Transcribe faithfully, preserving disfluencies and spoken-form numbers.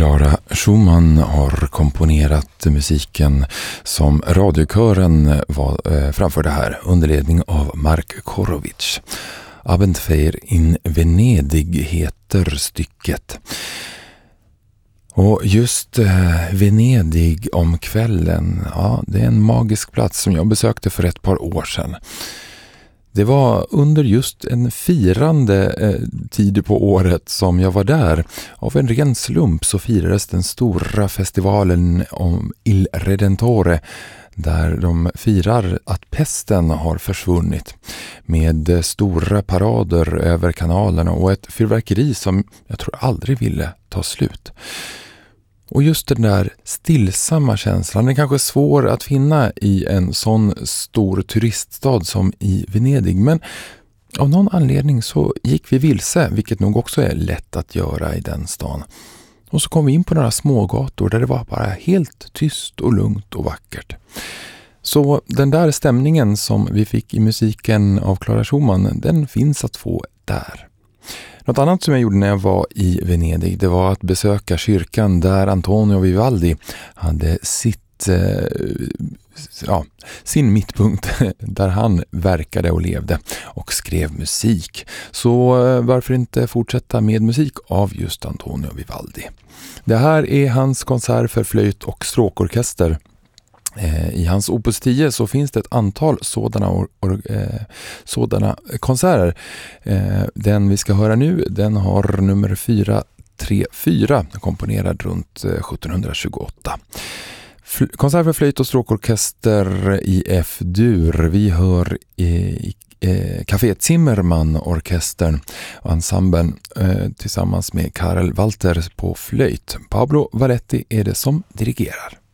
Clara Schumann har komponerat musiken som radiokören var, eh, framförde här under ledning av Mark Korovic. Abendfeier in Venedig heter stycket. Och just eh, Venedig om kvällen, ja, det är en magisk plats som jag besökte för ett par år sedan. Det var under just en firande eh, tid på året som jag var där. Av en ren slump så firades den stora festivalen om Il Redentore, där de firar att pesten har försvunnit, med stora parader över kanalerna och ett fyrverkeri som jag tror aldrig ville ta slut. Och just den där stillsamma känslan, den är kanske svår att finna i en sån stor turiststad som i Venedig. Men av någon anledning så gick vi vilse, vilket nog också är lätt att göra i den stan. Och så kom vi in på några smågator där det var bara helt tyst och lugnt och vackert. Så den där stämningen som vi fick i musiken av Clara Schumann, den finns att få där. Något annat som jag gjorde när jag var i Venedig, det var att besöka kyrkan där Antonio Vivaldi hade sitt, eh, ja, sin mittpunkt, där han verkade och levde och skrev musik. Så eh, varför inte fortsätta med musik av just Antonio Vivaldi. Det här är hans konsert för flöjt och stråkorkester. I hans opus tio så finns det ett antal sådana, or, or, eh, sådana konserter. Eh, den vi ska höra nu, den har nummer fyra tre fyra, komponerad runt eh, sjuttonhundratjugoåtta. Fl- konsert för flöjt och stråkorkester i F-dur. Vi hör i, i eh, Café Zimmermann-orkestern och ensemblen eh, tillsammans med Karel Walter på flöjt. Pablo Valetti är det som dirigerar.